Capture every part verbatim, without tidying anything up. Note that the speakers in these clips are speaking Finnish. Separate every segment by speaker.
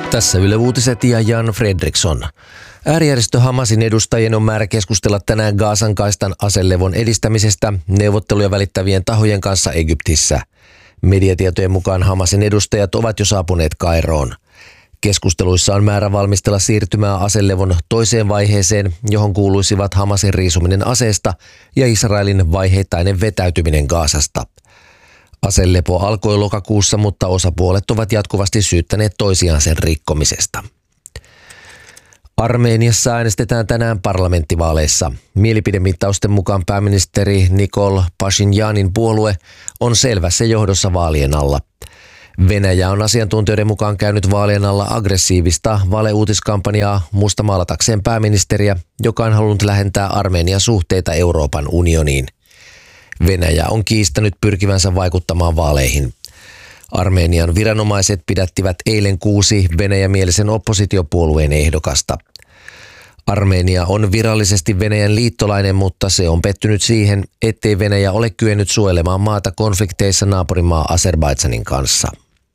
Speaker 1: Tässä Yle Uutiset ja Jan Fredriksson. Äärijärjestö Hamasin edustajien on määrä keskustella tänään Gazan kaistan aselevon edistämisestä neuvotteluja välittävien tahojen kanssa Egyptissä. Mediatietojen mukaan Hamasin edustajat ovat jo saapuneet Kairoon. Keskusteluissa on määrä valmistella siirtymää aselevon toiseen vaiheeseen, johon kuuluisivat Hamasin riisuminen aseesta ja Israelin vaiheittainen vetäytyminen Gazasta. Aselepo alkoi lokakuussa, mutta osapuolet ovat jatkuvasti syyttäneet toisiaan sen rikkomisesta. Armeniassa äänestetään tänään parlamenttivaaleissa. Mielipidemittausten mukaan pääministeri Nikol Pashinjanin puolue on selvässä johdossa vaalien alla. Venäjä on asiantuntijoiden mukaan käynyt vaalien alla aggressiivista valeuutiskampanjaa mustamaalatakseen pääministeriä, joka on halunnut lähentää Armenian suhteita Euroopan unioniin. Venäjä on kiistänyt pyrkivänsä vaikuttamaan vaaleihin. Armenian viranomaiset pidättivät eilen kuusi venäjämielisen oppositiopuolueen ehdokasta. Armenia on virallisesti Venäjän liittolainen, mutta se on pettynyt siihen, ettei Venäjä ole kyennyt suojelemaan maata konflikteissa naapurimaa Azerbaidžanin kanssa.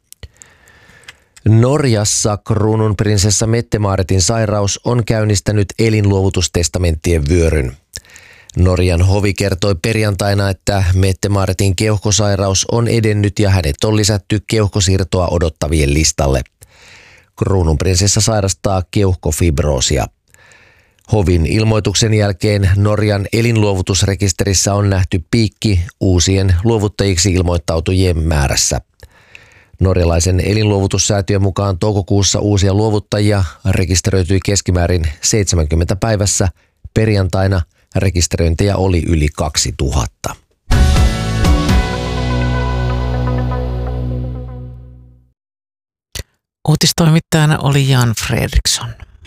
Speaker 1: Norjassa kruununprinsessa Mette-Maaretin sairaus on käynnistänyt elinluovutustestamenttien vyöryn. Norjan hovi kertoi perjantaina, että Mette-Maaretin keuhkosairaus on edennyt ja hänet on lisätty keuhkosiirtoa odottavien listalle. Kruununprinsessa sairastaa keuhkofibroosia. Hovin ilmoituksen jälkeen Norjan elinluovutusrekisterissä on nähty piikki uusien luovuttajiksi ilmoittautujien määrässä. Norjalaisen elinluovutussäätiön mukaan toukokuussa uusia luovuttajia rekisteröityi keskimäärin seitsemänkymmentä päivässä. Perjantaina rekisteröintejä oli yli kaksituhatta.
Speaker 2: Uutistoimittajana oli Jan Fredriksson.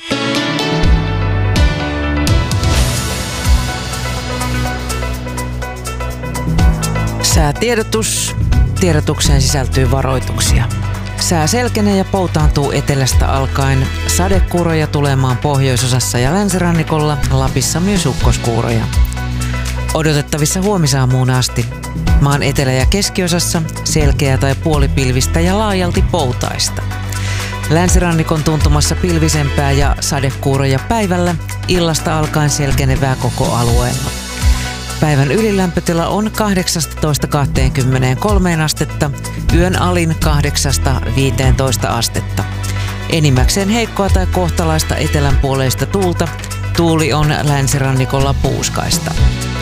Speaker 2: Säätiedotus. Tiedotukseen sisältyy varoituksia. Sää selkenee ja poutaantuu etelästä alkaen. Sadekuuroja tulee maan pohjoisosassa ja länsirannikolla, Lapissa myös ukkoskuuroja. Odotettavissa huomisaamuun asti. Maan etelä- ja keskiosassa selkeää tai puolipilvistä ja laajalti poutaista. Länsirannikon tuntumassa pilvisempää ja sadekuuroja päivällä, illasta alkaen selkenevää koko alueella. Päivän ylilämpötila on kahdeksasta kaksikymmentäkolme astetta, yön alin kahdeksasta viiteentoista astetta. Enimmäkseen heikkoa tai kohtalaista etelänpuoleista tuulta, tuuli on länsirannikolla puuskaista.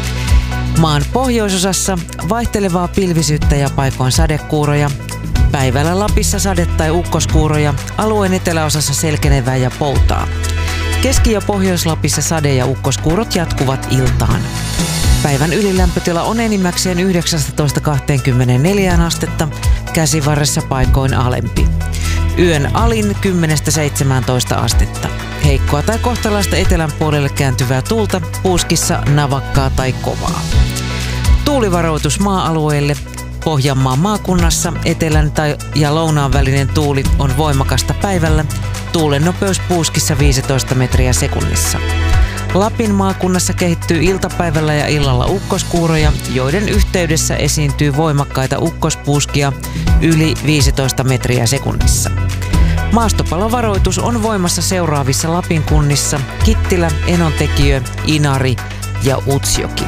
Speaker 2: Maan pohjoisosassa vaihtelevaa pilvisyyttä ja paikoin sadekuuroja. Päivällä Lapissa sade- tai ukkoskuuroja, alueen eteläosassa selkenevää ja poutaa. Keski- ja Pohjois-Lapissa sade- ja ukkoskuurot jatkuvat iltaan. Päivän ylilämpötila on enimmäkseen yhdeksästä kaksikymmentäneljä astetta, käsivarressa paikoin alempi. Yön alin kymmenestä seitsemääntoista astetta. Heikkoa tai kohtalaista etelän puolelle kääntyvää tuulta, puuskissa navakkaa tai kovaa. Tuulivaroitus maa-alueelle. Pohjanmaan maakunnassa etelän tai ja lounaan välinen tuuli on voimakasta päivällä. Tuulen nopeus puuskissa viisitoista metriä sekunnissa. Lapin maakunnassa kehittyy iltapäivällä ja illalla ukkoskuuroja, joiden yhteydessä esiintyy voimakkaita ukkospuuskia yli viisitoista metriä sekunnissa. Maastopalovaroitus on voimassa seuraavissa Lapin kunnissa: Kittilä, Enontekiö, Inari ja Utsjoki.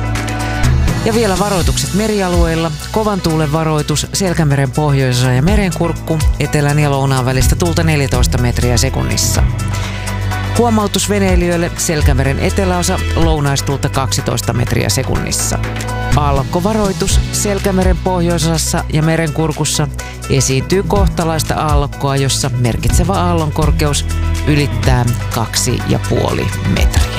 Speaker 2: Ja vielä varoitukset merialueilla. Kovan tuulen varoitus Selkämeren pohjoisosa ja Merenkurkku, etelän ja lounaan välistä tuulta neljätoista metriä sekunnissa. Huomautus veneilijöille: Selkämeren eteläosa, lounaistuulta kaksitoista metriä sekunnissa. Aallokkovaroitus Selkämeren pohjoisosassa ja Merenkurkussa, esiintyy kohtalaista aallokkoa, jossa merkitsevä aallonkorkeus ylittää kaksi ja puoli metriä.